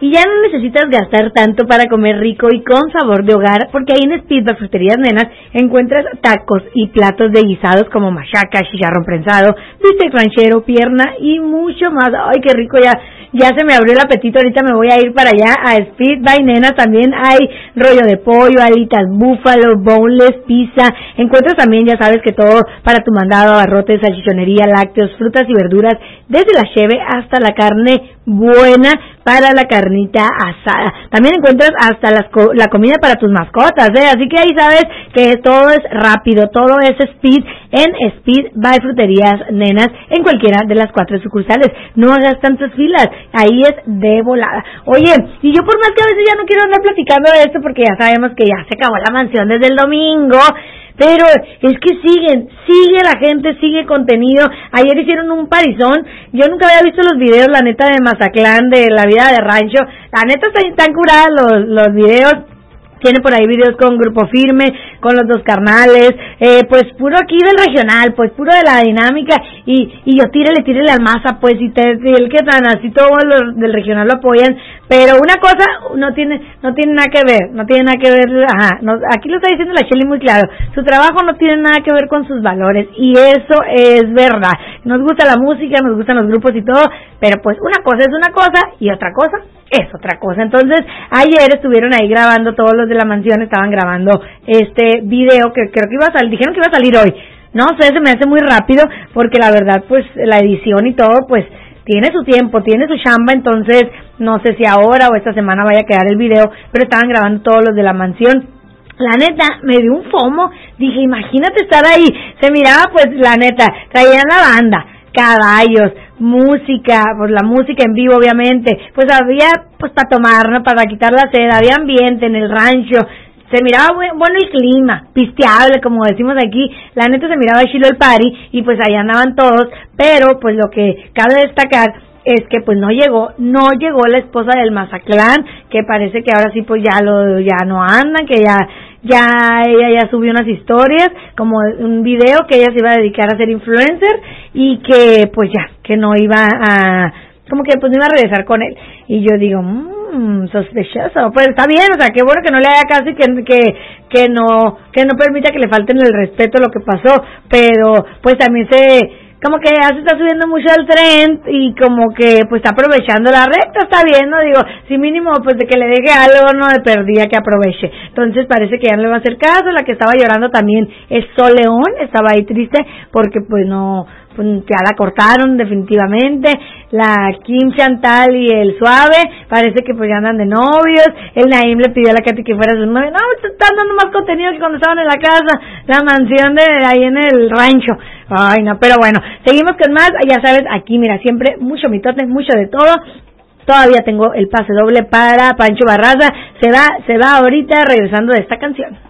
y ya no necesitas gastar tanto para comer rico y con sabor de hogar, porque ahí en Speed by Fruterías Nenas encuentras tacos y platos de guisados como machaca, chicharrón prensado, bistec ranchero, pierna y mucho más. Ay, qué rico, ya se me abrió el apetito, ahorita me voy a ir para allá a Speed by Nenas. También hay rollo de pollo, alitas búfalo, boneless, pizza. Encuentras también, ya sabes que todo para tu mandado, abarrotes, salchichonería, lácteos, frutas y verduras, desde la cheve hasta la carne buena para la carnita asada. También encuentras hasta la comida para tus mascotas, así que ahí sabes que todo es rápido, todo es Speed en Speed by Fruterías Nenas en cualquiera de las 4 sucursales. No hagas tantas filas, ahí es de volada. Oye, y yo por más que a veces ya no quiero andar platicando de esto porque ya sabemos que ya se acabó la mansión desde el domingo, pero es que sigue la gente, sigue contenido. Ayer hicieron un parizón, yo nunca había visto los videos, la neta, de Mazatlán, de la vida de rancho. La neta están curadas los videos. Tiene por ahí videos con Grupo Firme, con los dos carnales, pues puro aquí del regional, pues puro de la dinámica, y yo tírele al Maza, pues, y el que tan así todos los del regional lo apoyan, pero una cosa no tiene nada que ver, aquí lo está diciendo la Shelly muy claro, su trabajo no tiene nada que ver con sus valores, y eso es verdad. Nos gusta la música, nos gustan los grupos y todo, pero pues una cosa es una cosa, y otra cosa es otra cosa. Entonces, ayer estuvieron ahí grabando, todos los de la mansión estaban grabando este video que creo que dijeron que iba a salir hoy. No sé, se me hace muy rápido porque la verdad, pues, la edición y todo, pues, tiene su tiempo, tiene su chamba, entonces, no sé si ahora o esta semana vaya a quedar el video, pero estaban grabando todos los de la mansión. La neta, me dio un fomo, dije, imagínate estar ahí, se miraba, pues, la neta, traían la banda, caballos, música, pues la música en vivo obviamente, pues había pues para tomar, ¿no? Para quitar la sed, había ambiente en el rancho, se miraba bueno el clima, pisteable como decimos aquí, la neta se miraba chilo el party y pues allá andaban todos, pero pues lo que cabe destacar es que pues no llegó la esposa del Mazatlán, que parece que ahora sí pues ya no andan, que ella ya subió unas historias, como un video que ella se iba a dedicar a ser influencer y que pues ya, que no iba a, como que pues no iba a regresar con él. Y yo digo, sospechoso, pues está bien, o sea, qué bueno que no le haga caso y que no permita que le falten el respeto a lo que pasó, pero pues también como que ya se está subiendo mucho al tren y como que pues está aprovechando la recta, está bien, ¿no? Digo, si mínimo pues de que le deje algo, no de perdida que aproveche. Entonces parece que ya no le va a hacer caso. La que estaba llorando también es Sol León, estaba ahí triste porque pues no, pues ya la cortaron definitivamente. La Kim Chantal y el Suave parece que pues ya andan de novios. El Naim le pidió a la Katy que fuera su novio. No, te están dando más contenido que cuando estaban en la casa, la mansión de ahí en el rancho. Ay, no, pero bueno, seguimos con más. Ya sabes, aquí mira, siempre mucho mitote, mucho de todo. Todavía tengo el pase doble para Pancho Barraza. Se va ahorita regresando de esta canción.